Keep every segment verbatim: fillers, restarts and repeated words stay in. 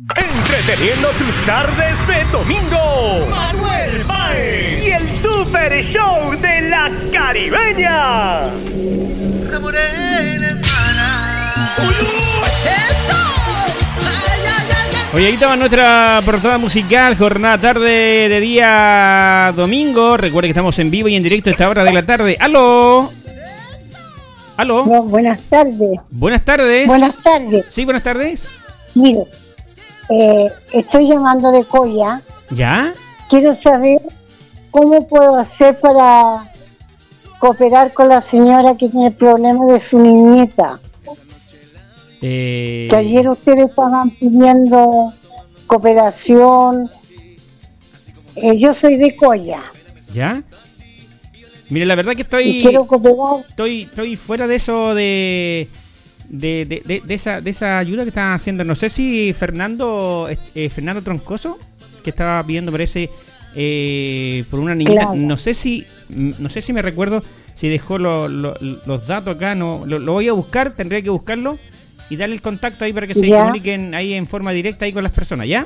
Entreteniendo tus tardes de domingo, Manuel Páez y el Super Show de la Caribeña. La morena hermana. Oye, ahí estaba nuestra portada musical, jornada tarde de día domingo. Recuerde que estamos en vivo y en directo a esta hora de la tarde. ¡Aló! ¿Aló? No, buenas tardes. Buenas tardes. Buenas tardes. Sí, buenas tardes. Mire, eh, estoy llamando de Coya. ¿Ya? Quiero saber cómo puedo hacer para cooperar con la señora que tiene el problema de su niñeta. Eh... Que ayer ustedes estaban pidiendo cooperación. Eh, yo soy de Coya. ¿Ya? Mire, la verdad que estoy... Y quiero cooperar. Estoy, estoy fuera de eso de... De, de, de, de, esa, de esa ayuda que están haciendo. No sé si Fernando eh, Fernando Troncoso, que estaba pidiendo, parece, eh, por una niñita. Claro. No sé si no sé si me recuerdo si dejó lo, lo, los datos acá. No lo, lo voy a buscar, tendría que buscarlo y darle el contacto ahí para que se ya. comuniquen ahí en forma directa ahí con las personas, ¿ya?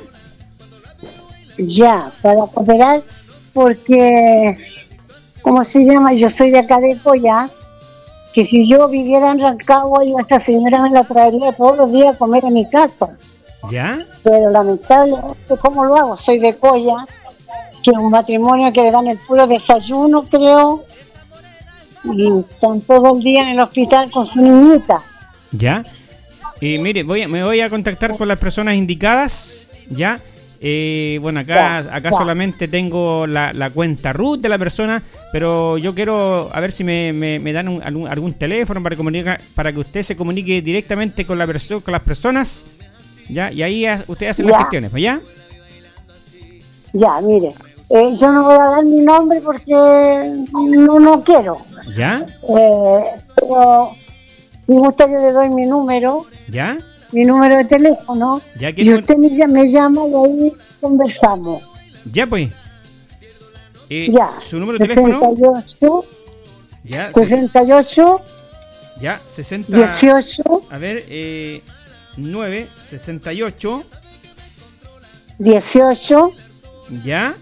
Ya, para cooperar, porque, ¿cómo se llama? Yo soy de acá de Coya. Que si yo viviera en Rancagua, yo a esta señora me la traería todos los días a comer a mi casa. ¿Ya? Pero lamentablemente, ¿cómo lo hago? Soy de Coya, que es un matrimonio que le dan el puro desayuno, creo, y están todo el día en el hospital con su niñita. ¿Ya? Eh, mire, voy a, me voy a contactar con las personas indicadas, ¿ya? Eh, bueno, acá ya, acá ya. solamente tengo la, la cuenta R U T de la persona, pero yo quiero a ver si me, me, me dan un, algún, algún teléfono para comunicar, para que usted se comunique directamente con la perso- con las personas, ya, y ahí a, usted hace ya. las gestiones, ¿ya? Ya, mire, eh, yo no voy a dar mi nombre porque no, no quiero. ¿Ya? Eh, pero me gusta yo le doy mi número. ¿Ya? Mi número de teléfono, ¿Ya? y usted me, me llama y ahí conversamos. Ya, pues. Eh, ya. ¿Su número de teléfono? sesenta y ocho. Ya. sesenta y ocho. Ya, sesenta. dieciocho. A ver, eh, nueve, sesenta y ocho. dieciocho. Ya.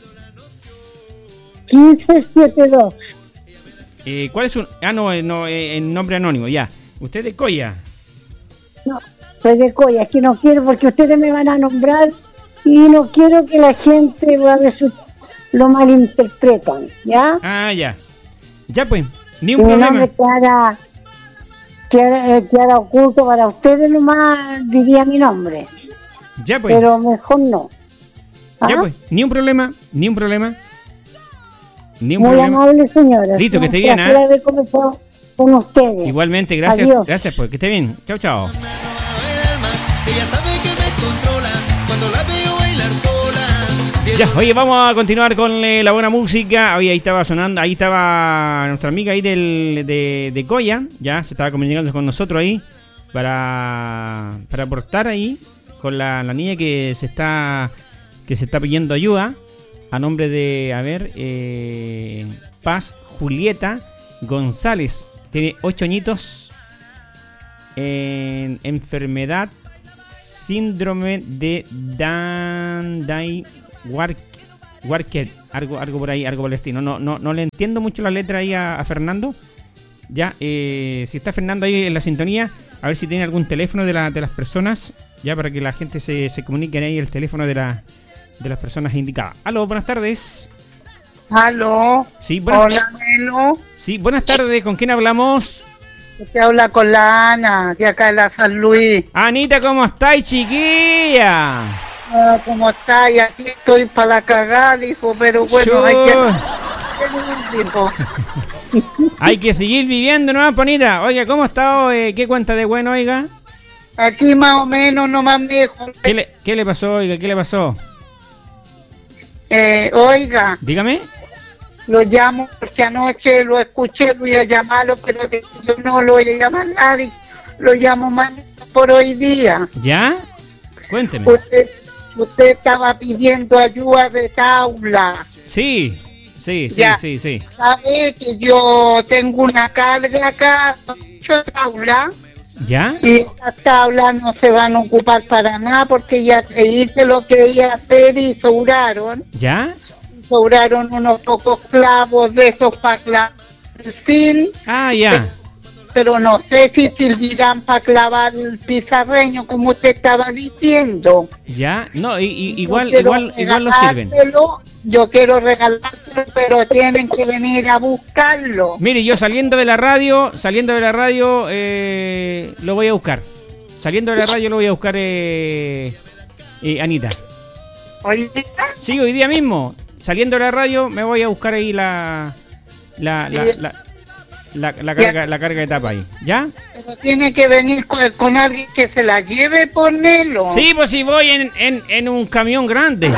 quince setenta y dos. Eh, ¿Cuál es su...? Ah, no, no eh, en nombre anónimo, ya. ¿Usted de Coya? No, soy de Coya, es que no quiero porque ustedes me van a nombrar y no quiero que la gente a ver su, lo malinterpretan, ¿ya? Ah, ya. Ya pues, ni un y problema. Mi nombre queda, queda, queda oculto para ustedes, nomás diría mi nombre. Ya pues. Pero mejor no. ¿Ah? Ya pues, ni un problema, ni un problema. Ni un Muy problema. amable, señora. Listo, no, que esté bien, ¿ah? ¿eh? Con ustedes. Igualmente, gracias. Adiós. Gracias, pues, que esté bien. Chao, chao. Ya, oye, vamos a continuar con eh, la buena música. Oye, ahí estaba sonando, ahí estaba nuestra amiga ahí del, de, de Coya, ya, se estaba comunicando con nosotros ahí para, para aportar ahí con la, la niña que se está que se está pidiendo ayuda a nombre de, a ver, eh, Paz Julieta González. Tiene ocho añitos, en enfermedad, síndrome de Dan Walker, algo, algo por ahí, algo por el estilo. No, no, no le entiendo mucho la letra ahí a, a Fernando. Ya, eh, si está Fernando ahí en la sintonía, a ver si tiene algún teléfono de, la, de las personas, ya para que la gente se, se comunique ahí el teléfono de, la, de las personas indicadas. Aló, buenas tardes. Aló. Sí, buenas, hola, Melo. Sí, buenas tardes. ¿Con quién hablamos? Se habla con la Ana, de acá de la San Luis. Anita, ¿cómo estáis, chiquilla? Ah, ¿cómo está? Y aquí estoy para la cagada, dijo, pero bueno, Yo... hay que... Dijo. Hay que seguir viviendo, ¿no, Panita? Oiga, ¿cómo está? Eh, ¿Qué cuenta de bueno, oiga? Aquí más o menos, nomás me dijo. ¿Qué le, ¿Qué le pasó, oiga? ¿Qué le pasó? Eh, oiga. Dígame. Lo llamo porque anoche lo escuché, voy a llamarlo, pero yo no lo voy a llamar a nadie. Lo llamo más por hoy día. ¿Ya? Cuénteme. Usted, usted estaba pidiendo ayuda de tabla. Sí, sí, sí, ya. sí, sí. ¿Sabe que yo tengo una carga acá, mucha tabla? ¿Ya? Y estas tablas no se van a ocupar para nada porque ya se hizo lo que iba a hacer y sobraron. ¿Ya? Sobraron unos pocos clavos de esos para clavar el zinc. Ah, ya. Pero no sé si servirán para clavar el pizarreño como usted estaba diciendo. ¿Ya? No, y, y, Yo igual, quiero igual, igual lo sirven. regalárselo, Yo quiero regalárselo, pero tienen que venir a buscarlo. Mire, yo saliendo de la radio, saliendo de la radio, eh, lo voy a buscar. Saliendo de la radio lo voy a buscar, eh, eh, Anita. Oye, Sí, hoy día mismo, saliendo de la radio, me voy a buscar ahí la la la, la, la, la carga, la carga de tapa ahí. ¿Ya? pero tiene que venir con, con alguien que se la lleve, ponelo. Sí, pues si voy en, en, en un camión grande.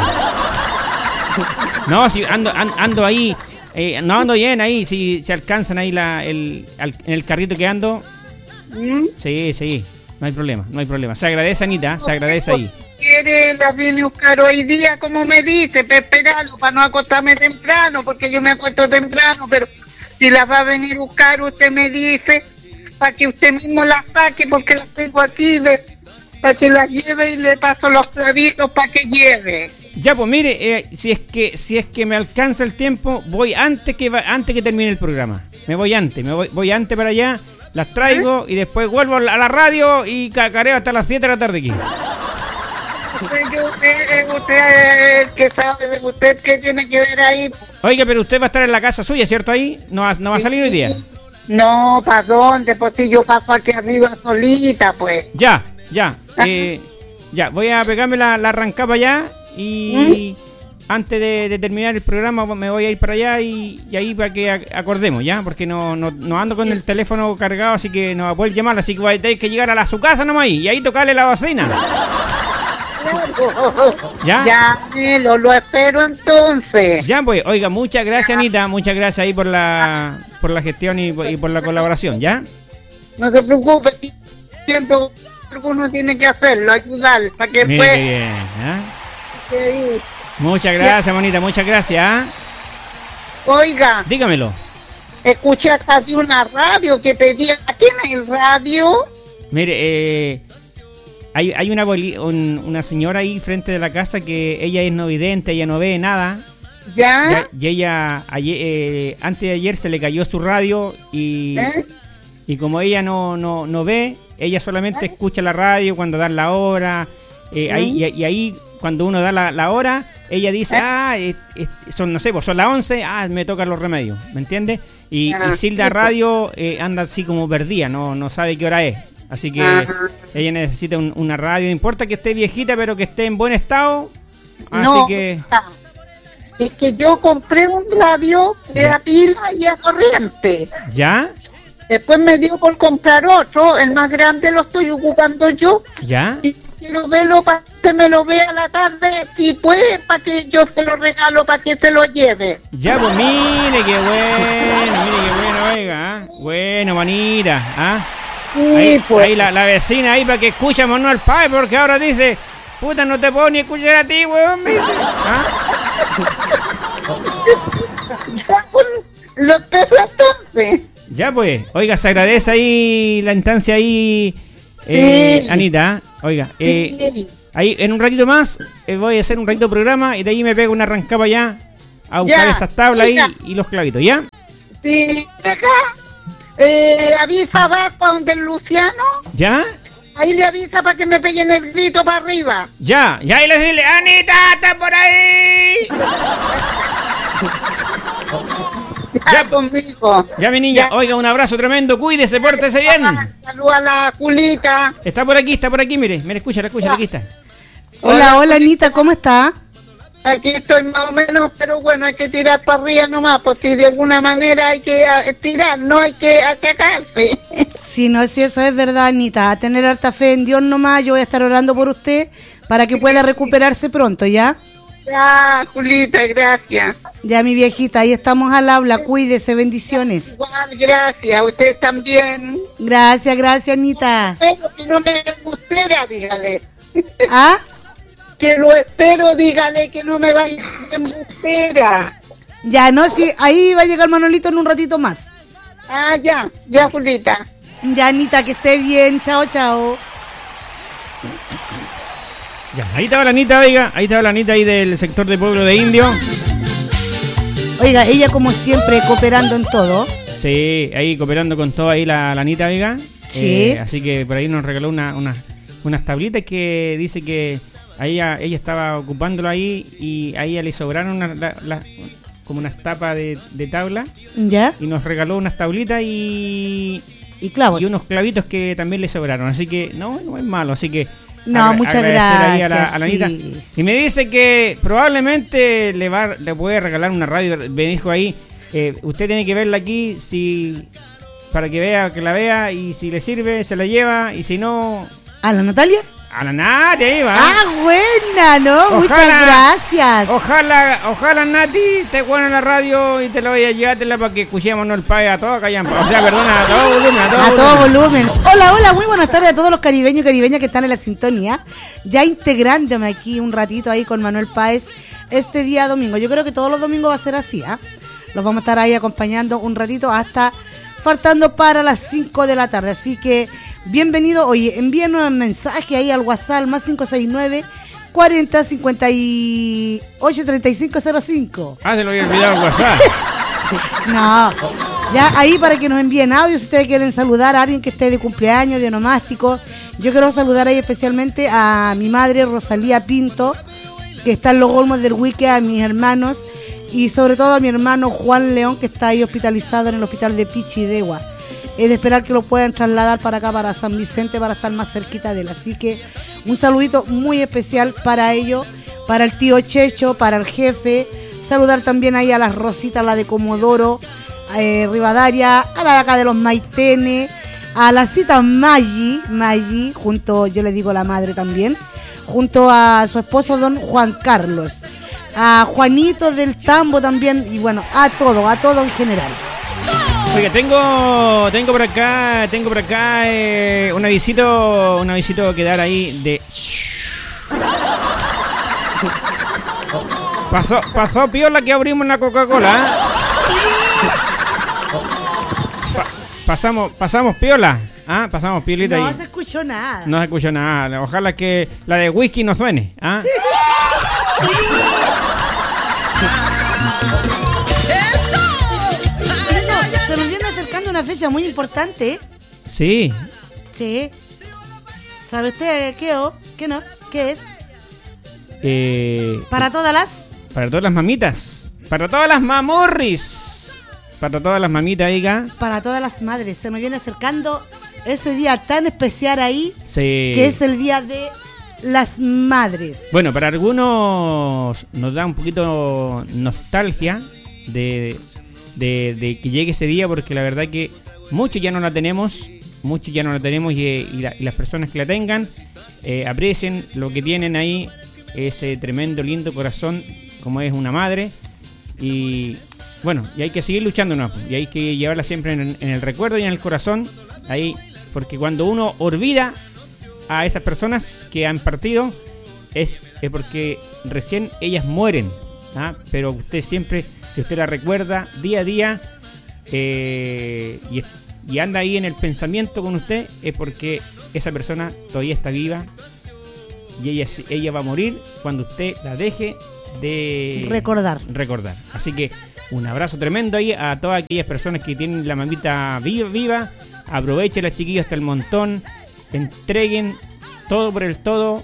No, si ando ando, ando ahí, eh, no ando bien ahí, si se alcanzan ahí la el al, en el carrito que ando. ¿Mm? Sí, sí, no hay problema, no hay problema. Se agradece, Anita, se agradece ahí. Quiere, la viene a buscar hoy día, como me dice, para esperarlo, para no acostarme temprano, porque yo me acuesto temprano, pero si las va a venir a buscar, usted me dice, para que usted mismo las saque, porque las tengo aquí, le, para que las lleve y le paso los clavitos para que lleve. Ya, pues mire, eh, si es que si es que me alcanza el tiempo, voy antes que va, antes que termine el programa. Me voy antes, me voy, voy antes para allá, las traigo y después vuelvo a la, a la radio y cacareo hasta las siete de la tarde aquí. Usted, yo, usted, usted, el que sabe de usted, ¿qué tiene que ver ahí? Oiga, pero usted va a estar en la casa suya, ¿cierto? Ahí no va, no va a salir hoy día. No, ¿para dónde? Pues si yo paso aquí arriba solita, pues. Ya, ya, eh, ya, voy a pegarme la, la arrancada allá y ¿Mm? antes de, de terminar el programa me voy a ir para allá y, y ahí para que acordemos, ¿ya? Porque no, no, no ando con el teléfono cargado, así que no va a poder llamar, así que voy a tener que llegar a la, su casa nomás ahí, y ahí tocarle la bocina. ¿Ya? Ya, lo, lo espero entonces. Ya, pues, oiga, muchas gracias, Anita, muchas gracias ahí por la por la gestión y, y por la colaboración, ¿ya? No se preocupe, siempre uno tiene que hacerlo, ayudar, para que Mire después... qué bien, ¿ah? Sí. Muchas gracias, Monita, muchas gracias, ¿ah? Oiga, Dígamelo. escuché hasta de una radio que pedía... ¿Tiene el radio? Mire, eh, hay, hay una, boli- un- una señora ahí frente de la casa que ella es no vidente, ella no ve nada. ¿Ya? Ya- y ella, ayer, eh, antes de ayer se le cayó su radio y, ¿Eh? y como ella no, no, no ve, ella solamente escucha la radio cuando dan la hora. Eh, ahí, y, y ahí, cuando uno da la, la hora, ella dice, ¿Eh? ah, es- es- son, no sé, pues son las once, ah, me tocan los remedios, ¿me entiendes? Y, Ah, y Silda sí, pues. Radio eh, anda así como perdida, no, no sabe qué hora es. Así que Ajá. ella necesita un- una radio, no importa que esté viejita, pero que esté en buen estado. Así No, que... es que yo compré un radio de a pila y a corriente. ¿Ya? Después me dio por comprar otro, el más grande lo estoy ocupando yo. ¿Ya? Y quiero verlo para que me lo vea a la tarde, si puede, para que yo se lo regalo, para que se lo lleve. Ya, pues mire qué bueno, mire qué bueno, oiga, ¿ah? Bueno, manita, ¿ah? Sí, Ahí, pues. ahí la, la vecina ahí para que escuche a Manuel Páez, porque ahora dice, puta, no te puedo ni escuchar a ti, weón, me dice, ¿ah? Ya, pues, lo espero entonces. Ya, pues, oiga, se agradece ahí la instancia ahí, eh, Sí. Anita, oiga, eh, Sí. ahí en un ratito más eh, voy a hacer un ratito de programa y de ahí me pego una arrancada allá a buscar Ya, esas tablas ahí oiga. y los clavitos, ¿ya? Sí, acá, eh, avisa abajo a donde el Luciano, ¿Ya? ahí le avisa para que me peguen el grito para arriba. Ya, ya, y le decirle, Anita, está por ahí. Ya, Ya. conmigo. Ya, mi niña, Ya. oiga, un abrazo tremendo, cuídese, pórtese bien. Saluda a la Julita. Está por aquí, está por aquí, mire, mire, escucha, escucha, aquí está. Hola, hola Anita, ¿cómo está? Aquí estoy más o menos, pero bueno, hay que tirar para arriba nomás, porque de alguna manera hay que ah, tirar, no hay que achacarse. Si no, si eso es verdad, Anita, a tener harta fe en Dios nomás, yo voy a estar orando por usted para que pueda recuperarse pronto, ¿ya? Ya, Julita, gracias. Ya, mi viejita, ahí estamos al habla, cuídese, bendiciones. Igual, gracias. Ustedes también. Gracias, gracias, Anita. Pero que no me embustera, dígale. ¿Ah? Que lo espero, dígale que no me vaya a embustera. Ya, no, sí, ahí va a llegar Manolito en un ratito más. Ah, ya, ya, Julita. Ya, Anita, que esté bien. Chao, chao. Ya, ahí estaba la Anita, oiga. Ahí estaba la Anita ahí del sector de Pueblo de Indio. Oiga, ella como siempre cooperando en todo. Sí, ahí cooperando con todo ahí la, la Anita, oiga. Sí. Eh, así que por ahí nos regaló una, una, unas tablitas que dice que a ella, ella estaba ocupándolo ahí y a ella le sobraron una, la, la, como unas tapas de, de tabla. ¿Ya? Y nos regaló unas tablitas y... Y clavos. Y unos clavitos que también le sobraron. Así que no, no es malo. Así que... No, agra- muchas agradecer ahí gracias. a la, a la Anita. Sí. Y me dice que probablemente le va le puede regalar una radio. Me dijo ahí, eh, usted tiene que verla aquí si para que vea, que la vea. Y si le sirve, se la lleva. Y si no, ¿A la Natalia? a la Nati ahí va. Ah, buena, ¿no? Ojalá- Muchas gracias. Ojalá, ojalá Nati te buena en la radio y te la vaya a llevártela para que escuchemos no el país a todo callampa. O sea, perdona, a todo volumen, a todo A todo volumen. volumen. Hola, hola, muy buenas tardes a todos los caribeños y caribeñas que están en la sintonía. Ya integrándome aquí un ratito ahí con Manuel Páez este día domingo. Yo creo que todos los domingos va a ser así, ¿ah? Los vamos a estar ahí acompañando un ratito hasta faltando para las cinco de la tarde. Así que bienvenido. Oye, envíenos un mensaje ahí al WhatsApp más cinco seis nueve, cuarenta, cincuenta y ocho, treinta y cinco cero cinco. Ah, se lo había olvidado el WhatsApp. No, ya ahí para que nos envíen audios si ustedes quieren saludar a alguien que esté de cumpleaños, de onomástico. Yo quiero saludar ahí especialmente a mi madre Rosalía Pinto, que está en los Olmos del Huique, a mis hermanos y sobre todo a mi hermano Juan León, que está ahí hospitalizado en el hospital de Pichidegua. Es de esperar que lo puedan trasladar para acá, para San Vicente, para estar más cerquita de él. Así que un saludito muy especial para ellos, para el tío Checho, para el jefe. Saludar también ahí a las Rositas, la de Comodoro, eh, Rivadaria, a la de acá de los Maitenes, a la cita Maggi, Maggi, junto, yo le digo la madre también, junto a su esposo don Juan Carlos, a Juanito del Tambo también, y bueno, a todo, a todo en general. Oiga, tengo tengo por acá, tengo por acá eh, un avisito, un avisito que dar ahí de... Pasó, pasó piola que abrimos una Coca-Cola. Pa- pasamos, pasamos piola, ¿ah? Pasamos piolita No ahí. se escuchó nada. No se escucha nada. Ojalá que la de whisky no suene, ¿ah? Se nos viene acercando una fecha muy importante, ¿eh? Sí. Sí. ¿Sabe usted qué o qué no? ¿Qué es? Eh, Para todas las... para todas las mamitas, para todas las mamurris, para todas las mamitas, oiga. Para todas las madres. Se nos viene acercando ese día tan especial ahí, Sí. que es el día de las madres. Bueno, para algunos nos da un poquito nostalgia de, de, de que llegue ese día, porque la verdad que muchos ya no la tenemos, muchos ya no la tenemos y, y, la- y las personas que la tengan eh, aprecien lo que tienen ahí, ese tremendo, lindo corazón como es una madre. Y bueno, y hay que seguir luchando, ¿no? Y hay que llevarla siempre en, en el recuerdo y en el corazón, ahí, porque cuando uno olvida a esas personas que han partido, es, es porque recién ellas mueren, ¿ah? Pero usted siempre, si usted la recuerda día a día eh, y, y anda ahí en el pensamiento con usted, es porque esa persona todavía está viva y ella, ella va a morir cuando usted la deje de Recordar. recordar. Así que un abrazo tremendo ahí a todas aquellas personas que tienen la mamita viva, viva. Aprovechen las chiquillas hasta el montón, entreguen todo por el todo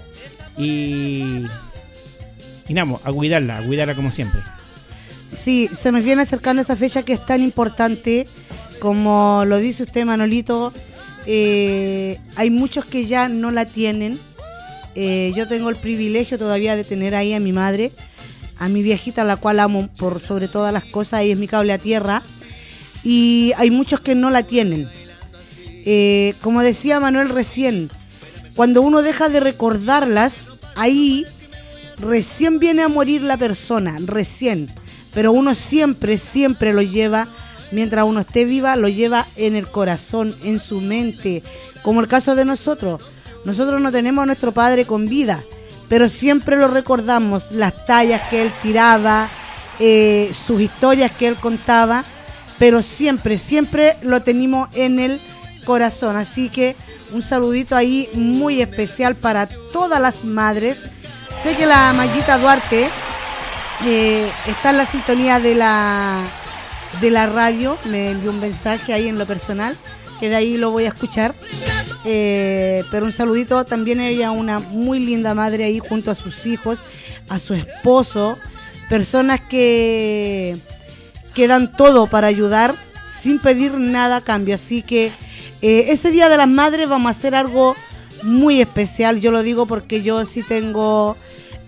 y y nada, a cuidarla, a cuidarla como siempre. Sí, se nos viene acercando esa fecha que es tan importante, como lo dice usted, Manolito. Eh, hay muchos que ya no la tienen. Eh, yo tengo el privilegio todavía de tener ahí a mi madre, a mi viejita, la cual amo por sobre todas las cosas, y es mi cable a tierra. Y hay muchos que no la tienen. Eh, como decía Manuel recién, cuando uno deja de recordarlas, ahí recién viene a morir la persona, recién. Pero uno siempre, siempre lo lleva, mientras uno esté viva, lo lleva en el corazón, en su mente. Como el caso de nosotros. Nosotros no tenemos a nuestro padre con vida, pero siempre lo recordamos, las tallas que él tiraba, eh, sus historias que él contaba, pero siempre, siempre lo tenemos en el corazón. Así que un saludito ahí muy especial para todas las madres. Sé que la Mayita Duarte eh, está en la sintonía de la, de la radio. Me envió un mensaje ahí en lo personal, que de ahí lo voy a escuchar. Eh, pero un saludito también, ella una muy linda madre ahí junto a sus hijos, a su esposo, personas que, que dan todo para ayudar sin pedir nada a cambio. Así que eh, ese Día de las Madres vamos a hacer algo muy especial. Yo lo digo porque yo sí tengo,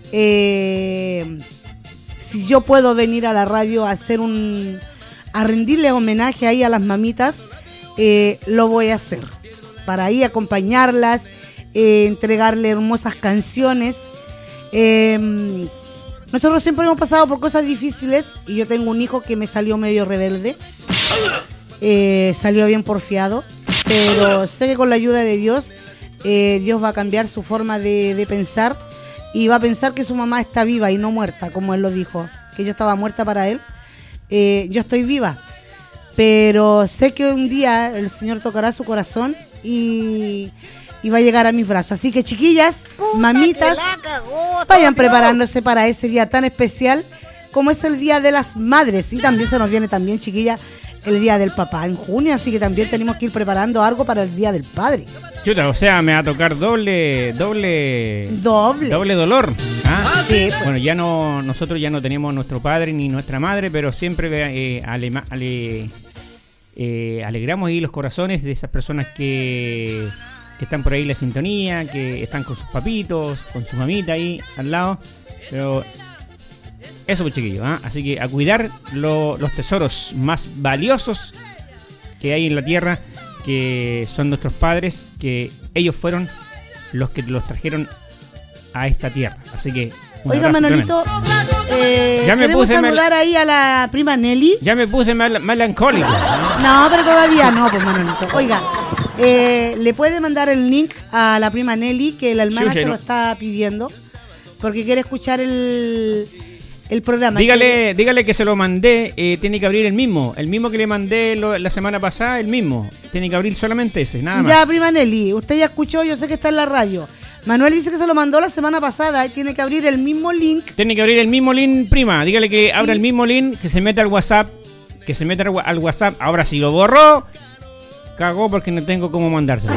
eh, si yo puedo venir a la radio a hacer un, a rendirle homenaje ahí a las mamitas, eh, lo voy a hacer. Para ahí acompañarlas, eh, entregarle hermosas canciones. Eh, nosotros siempre hemos pasado por cosas difíciles y yo tengo un hijo que me salió medio rebelde, eh, salió bien porfiado, pero sé que con la ayuda de Dios, eh, Dios va a cambiar su forma de, de pensar y va a pensar que su mamá está viva y no muerta, como él lo dijo, que yo estaba muerta para él. Eh, yo estoy viva, pero sé que un día el Señor tocará su corazón y, y va a llegar a mis brazos. Así que, chiquillas, mamitas, vayan preparándose para ese día tan especial como es el Día de las Madres. Y también se nos viene también, chiquillas, el Día del Papá en junio, así que también tenemos que ir preparando algo para el Día del Padre. Chuta, o sea, me va a tocar doble, doble, doble, doble dolor. ¿Ah? Sí, pues. Bueno, ya no, nosotros ya no tenemos nuestro padre ni nuestra madre, pero siempre eh, ale, ale, eh, alegramos ahí los corazones de esas personas que, que están por ahí en la sintonía, que están con sus papitos, con su mamita ahí al lado. Pero eso, pues, chiquillos, ¿eh? Así que a cuidar lo, los tesoros más valiosos que hay en la tierra, que son nuestros padres, que ellos fueron los que los trajeron a esta tierra. Así que oiga, Manolito, eh, ya me queremos puse saludar mal, ahí a la prima Nelly. Ya me puse mal, melancólico. No, pero todavía no, pues, Manolito. Oiga, eh, le puede mandar el link a la prima Nelly, que la hermana Sí, se no. lo está pidiendo, porque quiere escuchar el, el programa. Dígale, dígale que se lo mandé, eh, tiene que abrir el mismo, el mismo que le mandé lo, la semana pasada, el mismo. Tiene que abrir solamente ese, nada más. Ya, prima Nelly, usted ya escuchó, yo sé que está en la radio. Manuel dice que se lo mandó la semana pasada y tiene que abrir el mismo link. Tiene que abrir el mismo link, prima. Dígale que Sí. abra el mismo link, que se meta al WhatsApp, que se meta al wa- al WhatsApp. Ahora si lo borró, cagó porque no tengo cómo mandárselo.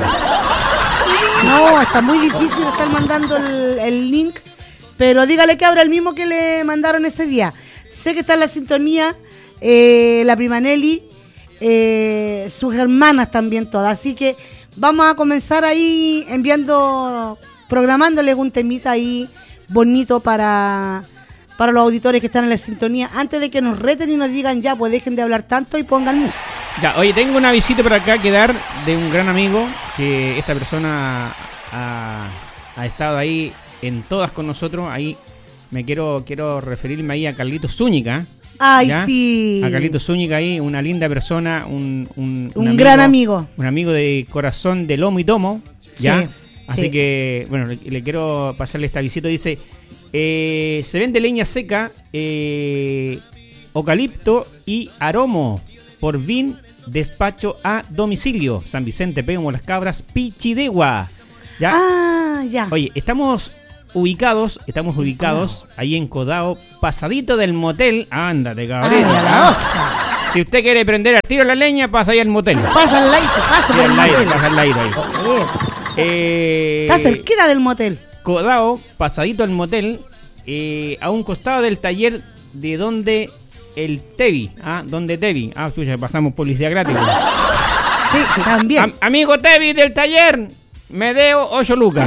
No, está muy difícil estar mandando el, el link, pero dígale que abra el mismo que le mandaron ese día. Sé que está en la sintonía, eh, la prima Nelly, eh, sus hermanas también todas, así que vamos a comenzar ahí enviando, programándoles un temita ahí bonito para, para los auditores que están en la sintonía, antes de que nos reten y nos digan ya, pues dejen de hablar tanto y pongan música. Ya, oye, tengo una visita por acá que dar de un gran amigo, que esta persona ha, ha estado ahí en todas con nosotros. Ahí me quiero quiero referirme ahí a Carlitos Zúñiga. Ay, ¿ya? sí. A Carlitos Zúñiga ahí, una linda persona, un, un, Un gran amigo. Un amigo de corazón de lomo y tomo, ¿ya? Sí, Así sí. que, bueno, le, le quiero pasarle esta visita. Dice, eh, se vende leña seca, eh, eucalipto y aromo por V I N, despacho a domicilio. San Vicente, Pégamo Las Cabras, Pichidegua. ¿Ya? Ah, ya. Oye, estamos ubicados, estamos ubicados ahí en Codao, pasadito del motel. Ándate, cabrón. Ay, a la osa. Si usted quiere prender al tiro la leña, pasa ahí al motel. Pasa al aire, pasa Sí, por el al aire, motel. pasa al aire ahí. Joder. Eh, Está cerquita del motel. Codao, pasadito al motel, eh, a un costado del taller de donde el Tevi, ¿ah? Donde Tevi. Ah, suya, pasamos publicidad gratis. Sí, también. Am- amigo Tevi del taller, me debo ocho lucas.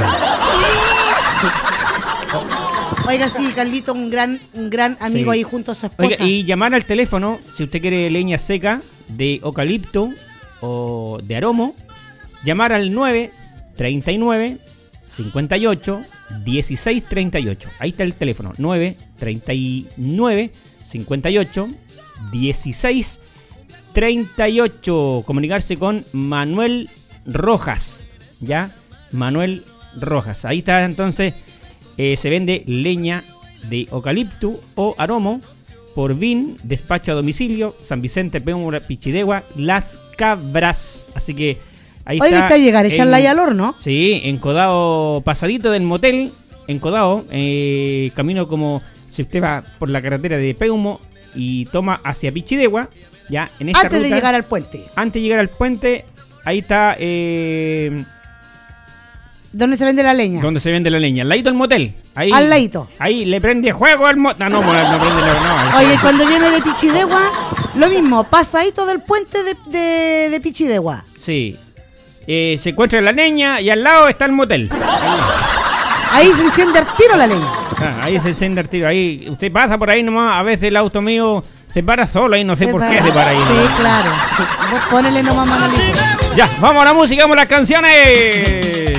Oiga, sí, Carlito, un gran, un gran amigo Sí. ahí junto a su esposa. Oiga, y llamar al teléfono si usted quiere leña seca de eucalipto o de aromo, llamar al nueve treinta y nueve cincuenta y ocho dieciséis treinta y ocho. Ahí está el teléfono, nueve treinta y nueve cincuenta y ocho dieciséis treinta y ocho. Comunicarse con Manuel Rojas, ¿ya? Manuel Rojas. Ahí está, entonces, eh, se vende leña de eucalipto o aromo por V I N, despacho a domicilio, San Vicente, Pémora, Pichidegua, Las Cabras. Así que Ahí Oye, está está a llegar, echarla en- ahí al horno. Sí, en Codao, pasadito del motel, en Codao, eh, camino como si usted va por la carretera de Peumo y toma hacia Pichidegua, ya, en esta Antes de ruta, llegar al puente. antes de llegar al puente, ahí está eh, ¿Dónde se vende la leña? donde se vende la leña, al ladito del motel. Ahí, Al ladito. Ahí le prende fuego al motel. No, no, no, no prende no, no. Oye, cuando viene de Pichidegua, lo mismo, pasadito del puente de, de, de Pichidegua. Sí. Eh, se encuentra la leña y al lado está el motel. Ahí se enciende al tiro la leña. Ah, ahí se enciende el tiro. Ahí usted pasa por ahí nomás. A veces el auto mío se para solo ahí. No sé Se por para. qué se para ahí. Sí, claro. Vos ponele nomás, Manolito. Ya, vamos a la música, vamos a las canciones.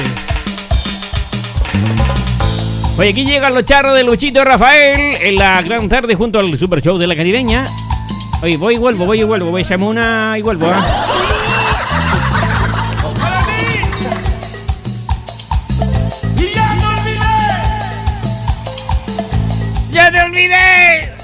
Oye, aquí llegan los charros de Luchito y Rafael en la gran tarde junto al Super Show de la Caribeña. Oye, voy y vuelvo, voy y vuelvo. Voy a llamar una y vuelvo, ¿ah? ¡Ya te olvidé!